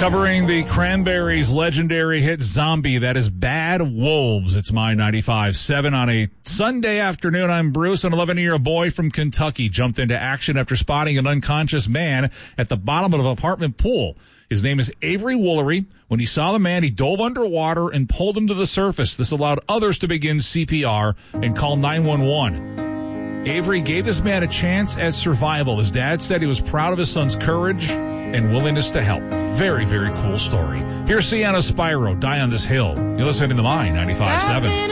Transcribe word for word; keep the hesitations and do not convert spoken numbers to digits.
Covering the Cranberries' legendary hit Zombie, that is Bad Wolves. It's My ninety-five point seven on a Sunday afternoon. I'm Bruce. An eleven-year-old boy from Kentucky jumped into action after spotting an unconscious man at the bottom of an apartment pool. His name is Avery Woolery. When he saw the man, he dove underwater and pulled him to the surface. This allowed others to begin C P R and call nine one one. Avery gave this man a chance at survival. His dad said he was proud of his son's courage and willingness to help. Very, very cool story. Here's Sienna Spyro, Die on This Hill. You're listening to My ninety-five point seven.